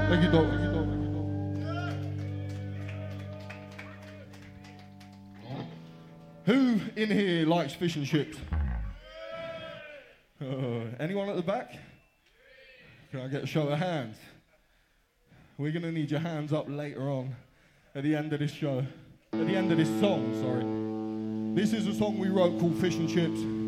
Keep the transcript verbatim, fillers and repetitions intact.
Thank you, Doc. Thank you, Doc. Who in here likes fish and chips? Uh, anyone at the back? Can I get a show of hands? We're going to need your hands up later on at the end of this show. At the end of this song, sorry. This is a song we wrote called Fish and Chips.